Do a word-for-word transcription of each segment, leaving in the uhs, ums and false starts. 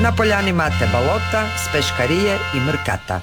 Na poljani Mate Balota, s Peškarije i Mrkata.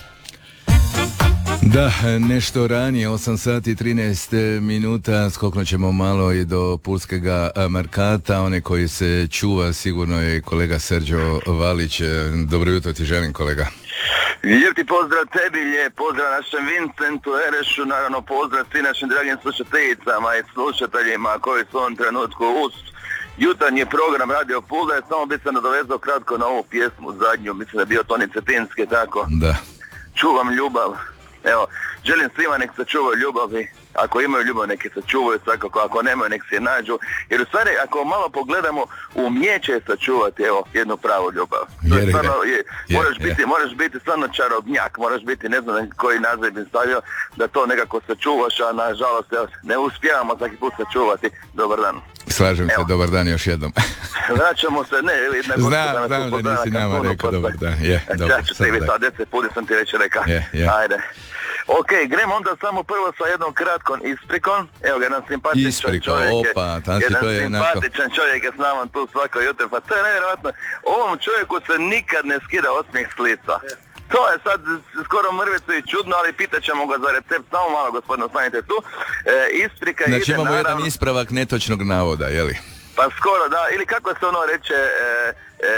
Da, nešto ranije, osam sati i trinaest minuta, skoknut ćemo malo i do pulskega Mrkata, one koji se čuva sigurno je kolega Serđo Valić. Dobro jutro ti želim, kolega. Lijep ti pozdrav tebi, lijep pozdrav našem Vincentu Erešu, naravno pozdrav svim našim dragim slušateljicama i slušateljima koji su u ovom trenutku uz jutarnji program Radio Pula. Samo bi se nadovezao kratko na ovu pjesmu zadnju, mislim da je bio Toni Cetinski, tako? Da. Čuvam ljubav. Evo, želim svima nek se čuvaju ljubavi, ako imaju ljubav neki se čuvaju svakako, ako nemaju nek se nađu, jer u stvari ako malo pogledamo umjeće je sačuvati evo jednu pravu ljubav. To je stvarno, je, moraš, je, biti, je. moraš biti stvarno čarobnjak, moraš biti ne znam koji naziv bi stavio da to nekako sačuvaš, a nažalost ja, ne uspijevamo svaki put sačuvati. Dobar dan. Slažem evo. se, dobar dan još jednom. Vraćamo se, ne, nego znam, znam da nisi nama rekao dobar dan. Je, dobro, ja ću te vidjeti, a deset puta sam ti već rekao. Je, je. Ajde. Ok, gremo onda samo prvo sa jednom kratkom isprikom. Evo ga, jedan simpatičan Ispriko, čovjek je, opa, tam jedan to je simpatičan nako... čovjek je s nama tu svako jutro, pa to je nevjerojatno. Ovom čovjeku se nikad ne skida osmijeh s lica. To je sad skoro mrvicu i čudno, ali pitat ćemo ga za recept. Samo malo, gospodine, ostanite tu. E, isprika znači, ide, imamo naravno... jedan ispravak netočnog navoda, jeli? Pa skoro, da, ili kako se ono reče, e, e,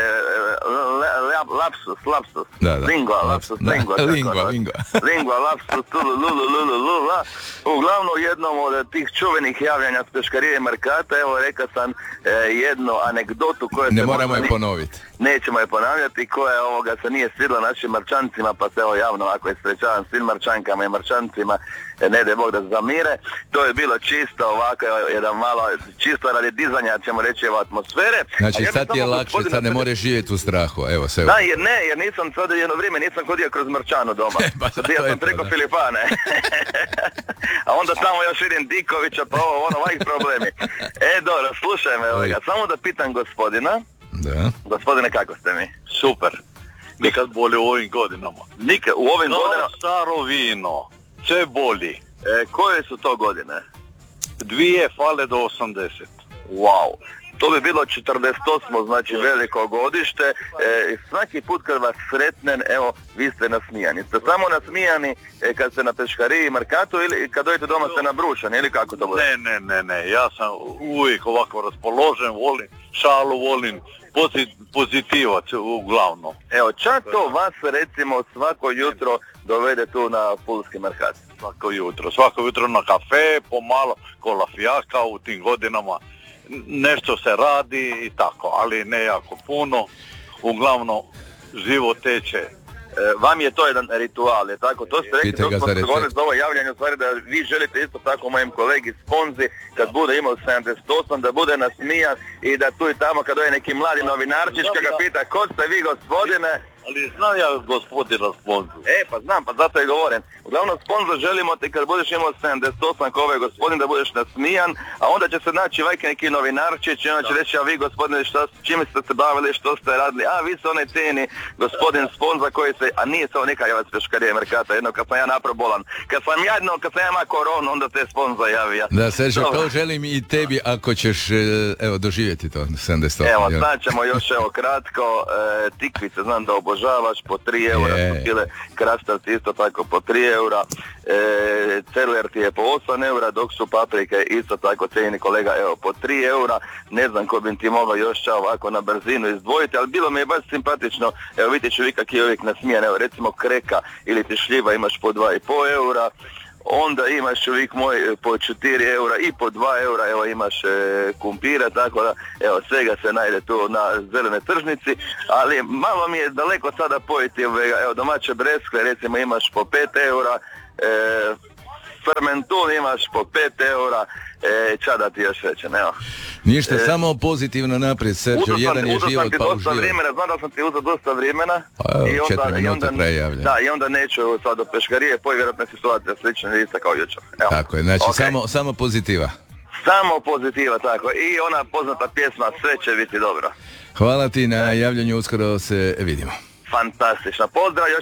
le, lapsus, lapsus, da, da. lingua, lapsus, da. lingua, lingua, tako, lingua. lingua, lapsus, lulu, lulu, lulu, lula. Uglavnom jednom od tih čuvenih javljanja s Peškarije i Mrkata, evo rekao sam e, jednu anegdotu koja se... Ne moramo je ponoviti. Nećemo je ponavljati, koja ovoga se nije svidla našim Marčancima, pa se evo javno ako je srećavam svim Marčankama i Marčancima, ne daj Bog da zamire. To je bilo čisto ovako, jedan malo, čisto radi dizanja, ćemo reći, evo atmosfere. Znači ja sad ti je lakše, sad ne možeš živjeti u strahu, evo sve. Da, jer ne, jer nisam sad jedno vrijeme, nisam hodio kroz Mrčanu doma. Pa, ja sam preko Filipane. A onda tamo još vidim Dikovića, pa ovo, ono, ovih problemi. E, dobro, slušaj me, evo ga, samo da pitam gospodina. Da. Gospodine, kako ste mi? Super. Nikad bolje u ovim godinama. Nikad, u ovim no, godinama? Staro vino. Sve bolji. E, koje su to godine? Dvije fale do osamdeset. Wow. To bi bilo četrdeset osmo, znači veliko godište. E, svaki put kad vas sretnem, evo, vi ste nasmijani. Ste samo nasmijani e, kad ste na Peškariji i Mrkatu ili kad dojete doma ste nabrušani ili kako to bude? Ne, ne, ne, ne. Ja sam uvijek ovako raspoložen, volim šalu, volim pozit, pozitivac uglavnom. Evo, čak to vas recimo svako jutro dovede tu na pulski Mrkat. Svako jutro. Svako jutro na kafe, pomalo kola fijaka u tim godinama. Nešto se radi i tako, ali ne jako puno. Uglavnom, život teče. E, vam je to jedan ritual, je tako? To ste rekli, to smo se govorili za ovo javljanje, u stvari da vi želite isto tako mojem kolegi Sponzi, kad bude imao sedamdeset osam, da bude nasmijan i da tu i tamo kad doje neki mladi novinarčić, kad ga pita ko ste vi gospodine, ali znam ja gospodina Sponzu. E, pa znam, pa zato i govorim. Uglavnom, Sponza, želimo ti kad budeš imao sedamdeset osam kao ovaj gospodin da budeš nasmijan, a onda će se naći vajke neki novinarčić i onda će reći, a vi gospodine, šta, čime ste se bavili, što ste radili, a vi ste onaj cijeni gospodin Sponza koji se, a nije samo neka javac Peškarije i Mrkata, jedno kad sam ja napro bolan. Kad sam jedno, kad sam ja ima koronu, onda te Sponza javija. Da, Sergio, to želim i tebi ako ćeš, evo, doživjeti to, sedamdeset osam. Evo, znaćemo još, evo, kratko, e, tikvice, znam da obožavaš, po tri eura je. su bile, krastavci isto tako po tri eura, e, celer ti je po osam eura, dok su paprike isto tako cijeni kolega, evo, po tri eura, ne znam ko bi ti mogao još čao ovako na brzinu izdvojiti, ali bilo mi je baš simpatično, evo vidite ću vi kak je uvijek nasmijan, evo recimo kreka ili ti šljiva imaš po dva i po eura, onda imaš uvijek moj po četiri eura i po dva eura, evo imaš e, kumpira, tako da evo svega se najde tu na zelenoj tržnici, ali malo mi je daleko sada pojeti, evo domaće breskve recimo imaš po pet eura, e, fermentun imaš po pet eura, e, čada ti još rećem, evo. Ništa, e, samo pozitivno naprijed, Sergio, jedan je život pa uživaj. Vremena, znam da sam ti uzeo dosta vremena. Pa evo, i onda, četiri minuta prejavlja. Da, i onda neću sad do Peškarije, povjerojatno situacija slična ista kao jučer. Evo. Tako je, znači okay. samo, samo pozitiva. Samo pozitiva, tako. I ona poznata pjesma, sve će biti dobro. Hvala ti na javljanju, uskoro se vidimo. Fantastično, pozdrav još.